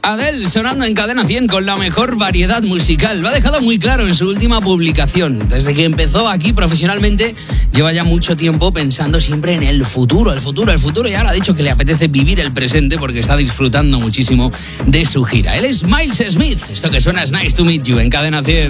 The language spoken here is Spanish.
Adele sonando en Cadena 100 con la mejor variedad musical. Lo ha dejado muy claro en su última publicación. Desde que empezó aquí profesionalmente, lleva ya mucho tiempo pensando siempre en el futuro. Y ahora ha dicho que le apetece vivir el presente porque está disfrutando muchísimo de su gira. Él es Miles Smith. Esto que suena es Nice to Meet You en Cadena 100.